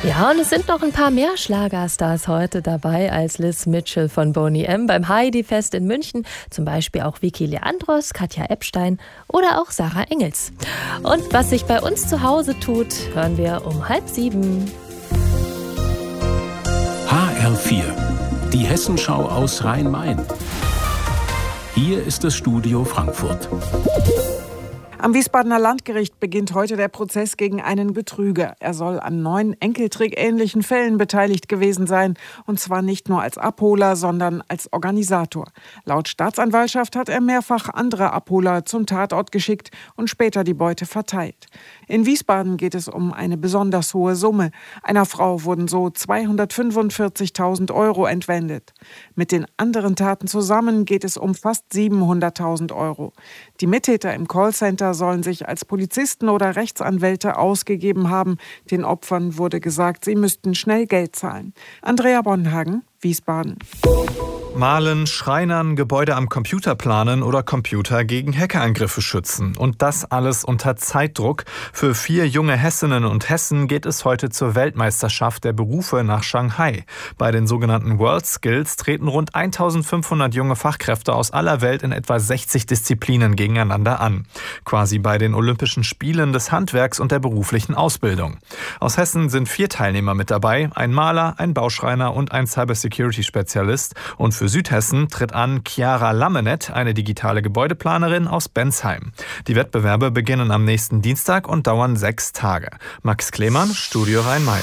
Ja, und es sind noch ein paar mehr Schlagerstars heute dabei als Liz Mitchell von Boney M. beim Heidi-Fest in München. Zum Beispiel auch Vicky Leandros, Katja Epstein oder auch Sarah Engels. Und was sich bei uns zu Hause tut, hören wir um 6:30. HR4, die Hessenschau aus Rhein-Main. Hier ist das Studio Frankfurt. Am Wiesbadener Landgericht beginnt heute der Prozess gegen einen Betrüger. Er soll an 9 Enkeltrick-ähnlichen Fällen beteiligt gewesen sein. Und zwar nicht nur als Abholer, sondern als Organisator. Laut Staatsanwaltschaft hat er mehrfach andere Abholer zum Tatort geschickt und später die Beute verteilt. In Wiesbaden geht es um eine besonders hohe Summe. Einer Frau wurden so 245.000 € entwendet. Mit den anderen Taten zusammen geht es um fast 700.000 €. Die Mittäter im Callcenter sollen sich als Polizisten oder Rechtsanwälte ausgegeben haben. Den Opfern wurde gesagt, sie müssten schnell Geld zahlen. Andrea Bonhagen, Wiesbaden. Malen, Schreinern, Gebäude am Computer planen oder Computer gegen Hackerangriffe schützen. Und das alles unter Zeitdruck. Für 4 junge Hessinnen und Hessen geht es heute zur Weltmeisterschaft der Berufe nach Shanghai. Bei den sogenannten World Skills treten rund 1500 junge Fachkräfte aus aller Welt in etwa 60 Disziplinen gegeneinander an. Quasi bei den Olympischen Spielen des Handwerks und der beruflichen Ausbildung. Aus Hessen sind 4 Teilnehmer mit dabei. Ein Maler, ein Bauschreiner und ein Cybersecurity-Spezialist. Und für Südhessen tritt an Chiara Lammenet, eine digitale Gebäudeplanerin aus Bensheim. Die Wettbewerbe beginnen am nächsten Dienstag und dauern 6 Tage. Max Klemann, Studio Rhein-Main.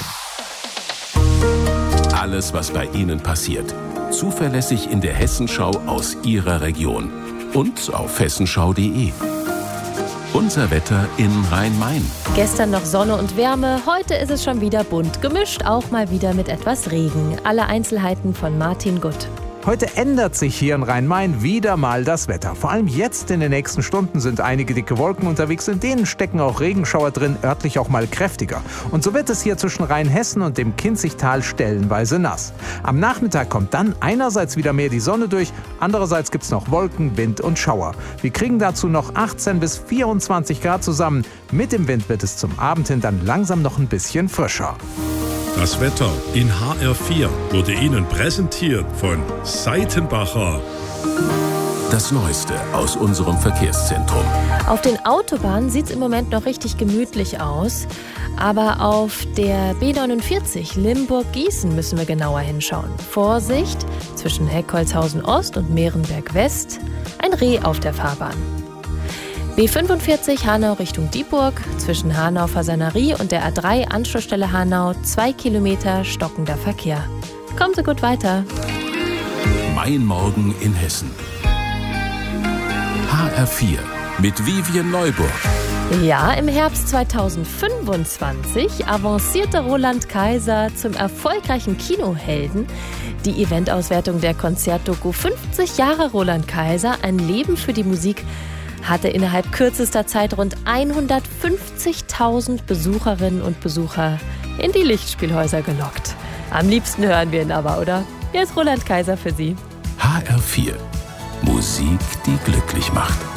Alles, was bei Ihnen passiert. Zuverlässig in der Hessenschau aus Ihrer Region. Und auf hessenschau.de. Unser Wetter in Rhein-Main. Gestern noch Sonne und Wärme, heute ist es schon wieder bunt gemischt, auch mal wieder mit etwas Regen. Alle Einzelheiten von Martin Gutt. Heute ändert sich hier in Rhein-Main wieder mal das Wetter. Vor allem jetzt in den nächsten Stunden sind einige dicke Wolken unterwegs. In denen stecken auch Regenschauer drin, örtlich auch mal kräftiger. Und so wird es hier zwischen Rheinhessen und dem Kinzigtal stellenweise nass. Am Nachmittag kommt dann einerseits wieder mehr die Sonne durch, andererseits gibt es noch Wolken, Wind und Schauer. Wir kriegen dazu noch 18 bis 24 Grad zusammen. Mit dem Wind wird es zum Abend hin dann langsam noch ein bisschen frischer. Das Wetter in HR4 wurde Ihnen präsentiert von Seitenbacher. Das Neueste aus unserem Verkehrszentrum. Auf den Autobahnen sieht es im Moment noch richtig gemütlich aus. Aber auf der B49 Limburg-Gießen müssen wir genauer hinschauen. Vorsicht, zwischen Heckholzhausen Ost und Mehrenberg West ein Reh auf der Fahrbahn. B45 Hanau Richtung Dieburg, zwischen Hanau Fasanerie und der A3 Anschlussstelle Hanau 2 Kilometer stockender Verkehr. Kommen Sie gut weiter. Mein Morgen in Hessen. HR4 mit Vivian Neuburg. Ja, im Herbst 2025 avancierte Roland Kaiser zum erfolgreichen Kinohelden. Die Eventauswertung der Konzertdoku 50 Jahre Roland Kaiser, ein Leben für die Musik, hatte innerhalb kürzester Zeit rund 150.000 Besucherinnen und Besucher in die Lichtspielhäuser gelockt. Am liebsten hören wir ihn aber, oder? Hier ist Roland Kaiser für Sie. HR4. Musik, die glücklich macht.